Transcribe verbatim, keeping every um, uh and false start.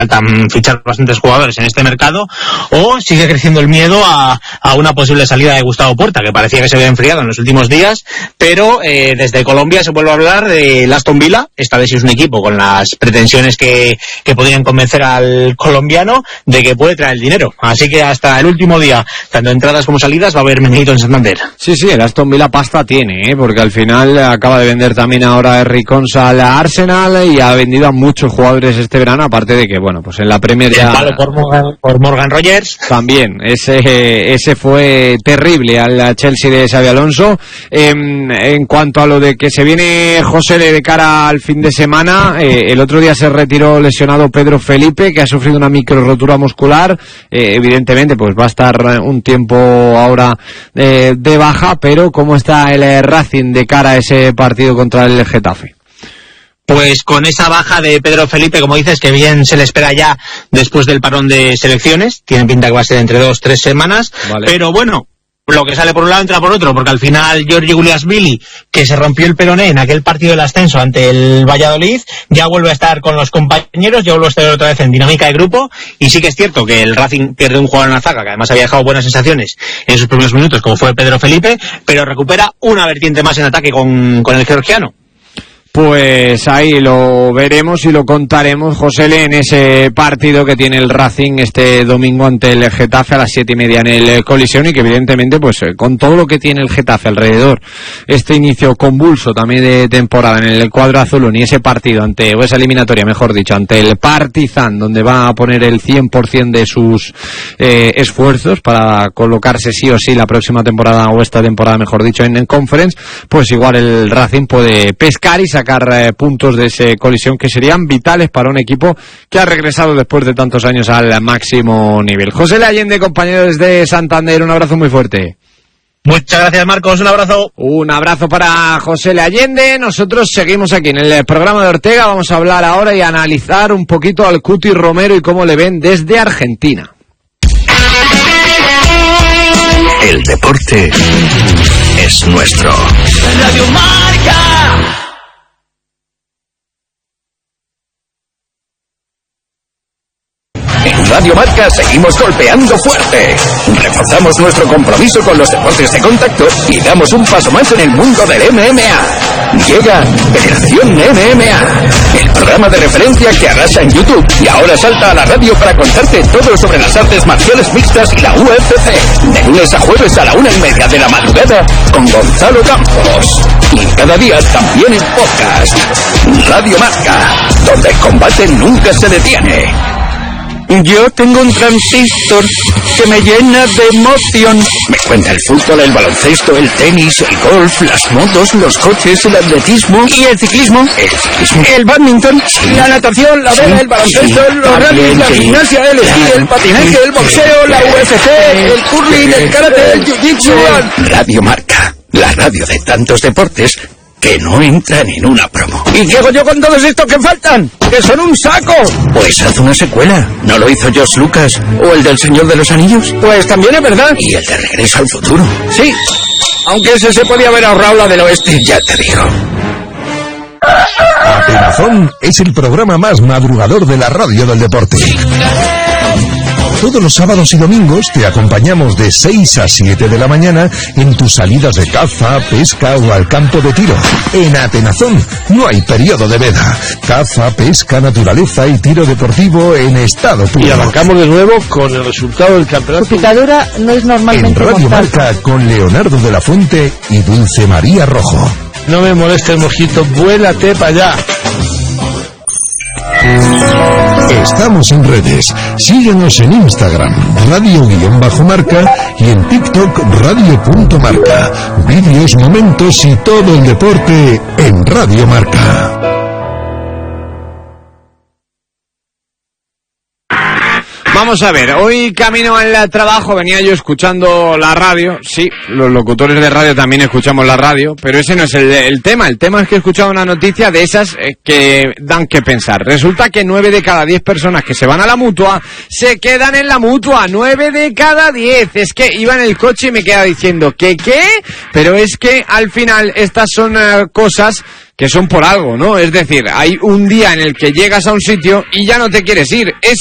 faltan fichar bastantes jugadores en este mercado, o sigue creciendo el miedo a, a una posible salida de Gustavo Puerta, que parecía que se había enfriado en los últimos días, pero eh, desde Colombia se vuelve a hablar de Aston Villa, esta vez sí es un equipo con las pretensiones que, que podrían convencer al colombiano de que puede traer el dinero, así que hasta el último día, tanto entradas como salidas, va a haber Menguito en Santander. Sí, sí, el Aston Villa pasta tiene, ¿eh? Porque al final acaba de vender también ahora Henry Konsa al Arsenal y ha vendido a muchos jugadores este verano, aparte de que, bueno, pues en la Premier ya... El palo por Morgan, por Morgan Rogers. También, ese ese fue terrible al Chelsea de Xabi Alonso. Eh, en cuanto a lo de que se viene José de cara al fin de semana, eh, el otro día se retiró lesionado Pedro Felipe, que ha sufrido una micro rotura muscular. Eh, evidentemente, pues va a estar un tiempo ahora eh, de baja, pero ¿cómo está el Racing de cara a ese partido contra el Getafe? Pues con esa baja de Pedro Felipe, como dices, que bien se le espera ya después del parón de selecciones, tiene pinta que va a ser entre dos, tres semanas, vale. Pero bueno, lo que sale por un lado entra por otro, porque al final Giorgi Guliasvili, que se rompió el peroné en aquel partido del ascenso ante el Valladolid, ya vuelve a estar con los compañeros, ya vuelve a estar otra vez en dinámica de grupo, y sí que es cierto que el Racing pierde un jugador en la zaga, que además había dejado buenas sensaciones en sus primeros minutos, como fue Pedro Felipe, pero recupera una vertiente más en ataque con, con el georgiano. Pues ahí lo veremos y lo contaremos, José, en ese partido que tiene el Racing este domingo ante el Getafe a las siete y media en el Coliseum, y que evidentemente pues con todo lo que tiene el Getafe alrededor, este inicio convulso también de temporada en el cuadro azulón y ese partido ante, o esa eliminatoria mejor dicho, ante el Partizan, donde va a poner el cien por ciento de sus eh, esfuerzos para colocarse sí o sí la próxima temporada, o esta temporada mejor dicho, en, en Conference, pues igual el Racing puede pescar y sacar sacar eh, puntos de ese Colisión que serían vitales para un equipo que ha regresado después de tantos años al máximo nivel. José Le Allende, compañero desde Santander, un abrazo muy fuerte. Muchas gracias, Marcos, un abrazo. Un abrazo para José Le Allende. Nosotros seguimos aquí en el programa de Ortega, vamos a hablar ahora y analizar un poquito al Cuti Romero y cómo le ven desde Argentina. El deporte es nuestro. Radio Marca. En Radio Marca seguimos golpeando fuerte. Reforzamos nuestro compromiso con los deportes de contacto y damos un paso más en el mundo del M M A. Llega Federación M M A, el programa de referencia que arrasa en YouTube y ahora salta a la radio para contarte todo sobre las artes marciales mixtas y la U F C. De lunes a jueves a la una y media de la madrugada con Gonzalo Campos. Y cada día también en podcast. Radio Marca, donde el combate nunca se detiene. Yo tengo un transistor que me llena de emoción. Me cuenta el fútbol, el baloncesto, el tenis, el golf, las motos, los coches, el atletismo. ¿Y el ciclismo? El ciclismo. El badminton, sí. La natación, la vela, sí. El baloncesto, sí. Los rallies, la gimnasia, el esquí, el patinaje, el boxeo, la U F C, el curling, el karate, el jiu-jitsu. Radio Marca, la radio de tantos deportes que no entran en una promo. ¿Y qué hago yo con todos estos que faltan? ¡Que son un saco! Pues haz una secuela. ¿No lo hizo George Lucas? ¿O el del Señor de los Anillos? Pues también es verdad. ¿Y el de Regreso al Futuro? Sí. Aunque ese se podía haber ahorrado la del oeste. Ya te digo. Atenazón es el programa más madrugador de la radio del deporte. Todos los sábados y domingos te acompañamos de seis a siete de la mañana en tus salidas de caza, pesca o al campo de tiro. En Atenazón no hay periodo de veda. Caza, pesca, naturaleza y tiro deportivo en estado puro. Y arrancamos de nuevo con el resultado del campeonato. Su picadura no es normalmente en Radio mortal. Marca con Leonardo de la Fuente y Dulce María Rojo. No me moleste el mosquito, vuélate para allá. Estamos en redes. Síguenos en Instagram, radio-marca, y en TikTok, radio.marca. Vídeos, momentos y todo el deporte en Radio Marca. Vamos a ver, hoy camino al trabajo venía yo escuchando la radio. Sí, los locutores de radio también escuchamos la radio, pero ese no es el, el tema. El tema es que he escuchado una noticia de esas eh, que dan que pensar. Resulta que nueve de cada diez personas que se van a la Mutua se quedan en la Mutua. nueve de cada diez. Es que iba en el coche y me queda diciendo ¿qué qué? Pero es que al final estas son uh, cosas que son por algo, ¿no? Es decir, hay un día en el que llegas a un sitio y ya no te quieres ir. Es